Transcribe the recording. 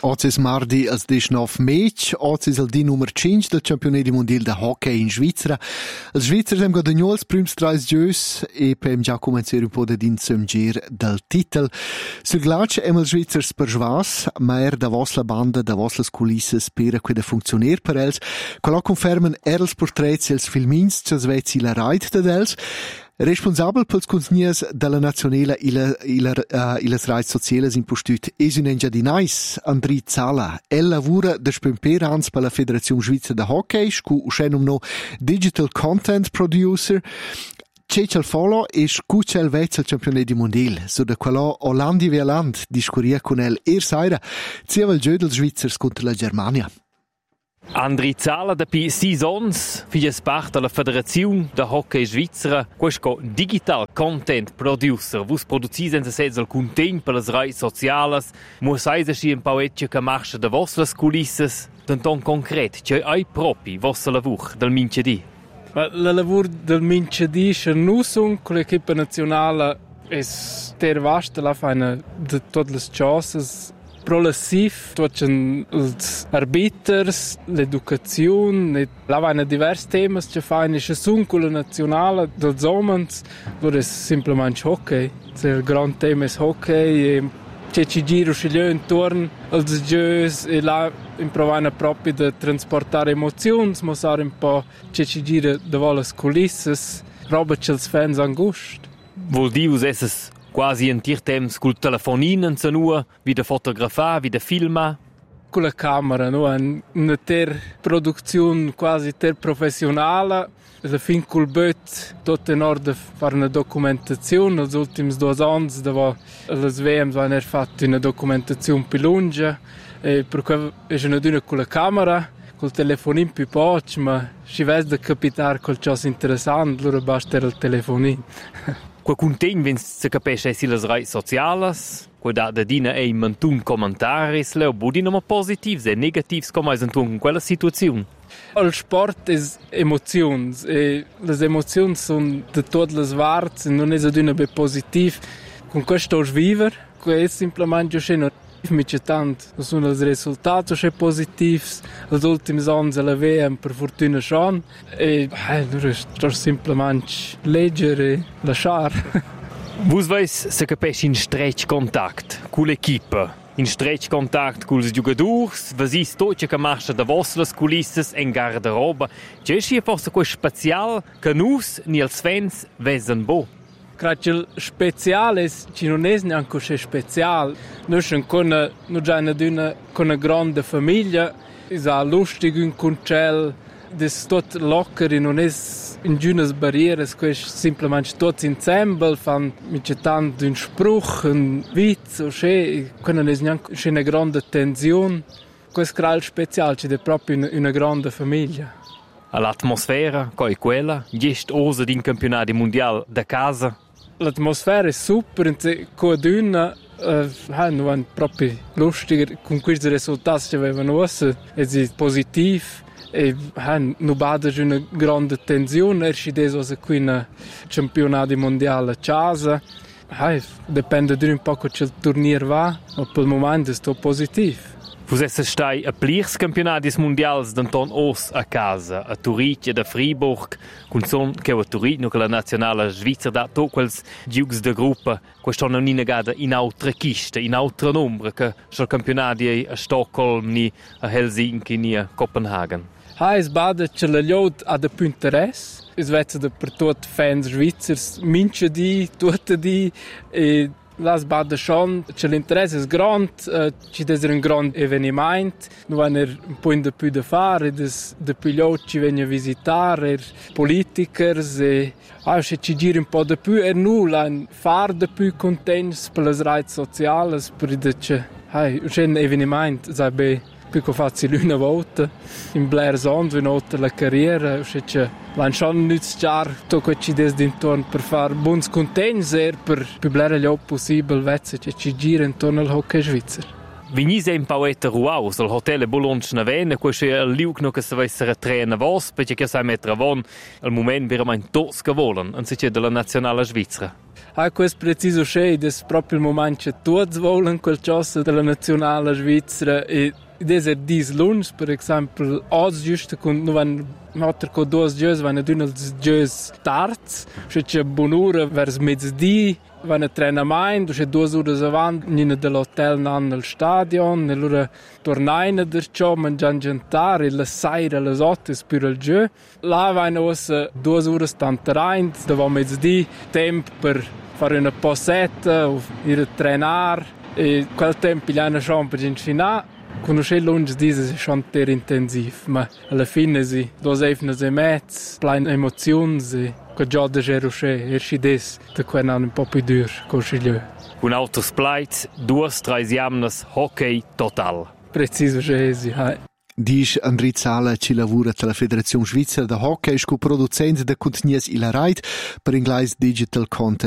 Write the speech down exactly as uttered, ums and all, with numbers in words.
Oggi è mardi al diciannove maggio, oggi è il di numero cinque del campionato mondiale di hockey in Svizzera. Il Svizzera hanno guadagnato i primi tre giochi e poi già cominciare un po' di insieme del titolo. Sul ghiaccio abbiamo il Svizzera spergiato, ma era da vostra banda, da vostre culisse, spera che da funzionare per els. Quello confermano era il portrait e il filmins, che svezi la ride da els. Responsabel pels consnies della nazionale ila ila uh, ilas rais sociales impostut es un engiadinais Andri Zala. El lavora da spemper ans per la Federazione Svizzera de Hockey, scu uscenum no Digital Content Producer. Cecel Folo e scucel vez al campionato mondiale, so da quello Hollandi e Land discuria con el er saira, ziava il gioco del Svizzers contro la Germania. Andri Zala da pi sis ons, fies part della Federazione de Hockey Svizzera, questo digital content producer, vus producis senza sez al content per las redes sociales, mussais aschi un pauetche che marcha de vostras culisses, tanton concret, che ai propi vostra lavur del mincedì. La lavur del mincedì che nu sun con l'equipa nazionale es ter vasta la faina de todas las cosas. Progressiv, tuochen els arbiters, l'educazione, la vaina divers temas che fain ische sun con la nazionale dels omens, dove è semplicemente hockey. Il gran tema è hockey e che ci giro scegliò intorno als giois e là improvana proprio di trasportare emozioni, mostrare un po' che ci gira davanti alle culisse, roba che els fans han gust. Vuol dire esses quasi in tir temps col telefonin in zanua, wie de fotografar, wie de filma. Con la camera, no? Una ter produzione quasi ter professionale. Alla fin col bot, tutto in ordine fare una documentazione. Negli ultimi due anni, dove alle V M hanno fatto una documentazione più lunga. E perché è una duna con la camera, col telefonin più poco, ma si vede da capitare qualcosa interessante, allora basta il telefonin. Qua content wenn se capisce si las redes sociales, qua da da dina e mantun commentaris le budino ma positivs e negativs come es antun in quella situazione. Il sport è emozioni e le emozioni sono di tutte le parti, non è una be positiv. Con questo vivere, che è semplicemente sceno. Mica tanto, sono i risultati che positivi, gli ultimi anni della V M per fortuna schon e allora sto semplicemente leggere e lasciare. Vus veis se capisce in stretch contact con l'equipa, in stretch contact con i giocatori, vesis tutto che marcia da vostre culisse in garderoba, c'è sia forse quel speciale che nus ni als fans vesen bo. Il speciale ci non è neanche così speciale. Noi siamo con una, con una grande famiglia, è lustig un concel, è tutto locker, non è in giunas barriere, è semplicemente tutti insieme, fanno mica tanto un spruch, un witz, o c'è, non è neanche una grande tensione. Questo è il speciale, è proprio una, una grande famiglia. L'atmosfera, come quella, gest osa di un campionato mondiale da casa. L'atmosfera è super, con una uh, non è proprio lustig, con questi risultati che avevano avuto, è positivo e uh, non c'è una grande tensione, è sceso qui in campionato mondiale a casa. Uh, dipende di un po' che il turniere va, ma per il momento è positivo. Vus stai a plirs campionatis mondials d'anton os a casa, a Turit e a Fribourg, con son che a Turit, no che la nazionale Svizzera da to quels giugs de gruppa, questo non è negata in altra chista, in altra nombre, che sul campionati a Stockholm, ni a Helsinki, ni a Copenhagen. Ha es bada che la liod ha da più interesse, es vezza da per tutti fans svizzers, mince di, tutte di, e las bada schon, che l'interesse è grande, uh, ci deve essere un grande avvenimento, non hanno un po' di più da fare, da più liod ci vengono a visitare, politikers, e ah, se ci gira un po' di più, e nulla, fare di più contenti per le reti sociali, per che, ah, un avvenimento, sai bene, più che facile una volta, in Blair Sond, una volta la carriera, che l'hanno schon iniziato tutto quello che ci deve intorno per fare buoni contenti e per più il possibile che ci gira intorno al hockey svizzero. Venise in pauetta ruau, sul hotel Bologna Navena, questo è il liugno che si avesse trena vos, perché che sai mettere avon, al momento veramente tots che volen, anziché della nazionale svizzera. Ah, questo preciso c'è, ed è proprio il momento che tutti vogliono quel ciosso della nazionale svizzera e ed è dis lunch, per esempio, oggi giusto con Notter con due giorni vanno d'uno dei giorni tardi, c'è buon'ora verso mezzodì, vanno a allenamento, c'è due ore avanti, ognuno dell'hotel nanno al stadio, e allora tornano da ciò, mangiano giantare, la sera, alle otto, spiro il gioco. Là vanno due ore tanto rein, dopo mezzodì, tempo per fare una passetta, o ir a trenare, e quel tempo gli hanno schon per infinire. Conosce lunch dice è schon per intensiv, ma alla fine si due evne e mezzo, plein emozioni, e che già da gerusce, e si des, da quel anno un po' più dur, cosciglio. Un autos pleit, due, tre jamnes, hockey total. Preciso scesi, hai. Dice Andrì Zala, che lavora alla Federazione Svizzera da Hockey, con producenza di contenuti in la Rete per Inglese Digital Content.